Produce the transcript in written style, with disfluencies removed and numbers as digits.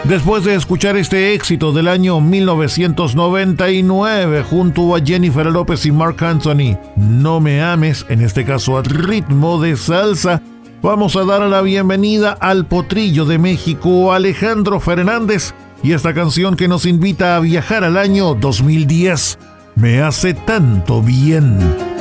Después de escuchar este éxito del año 1999 junto a Jennifer López y Marc Anthony, No me ames, en este caso a ritmo de salsa, vamos a dar la bienvenida al potrillo de México, Alejandro Fernández, y esta canción que nos invita a viajar al año 2010, Me hace tanto bien.